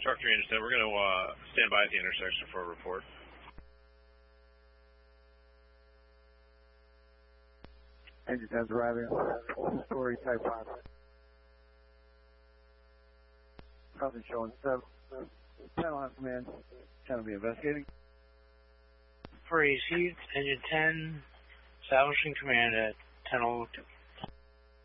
Truck 3 Engine 10, we're going to stand by at the intersection for a report. Engine 10's arriving. Story type 5. Nothing showing 7. 10 on command. 10 will be investigating. For received, Engine 10, establishing command at 10:02.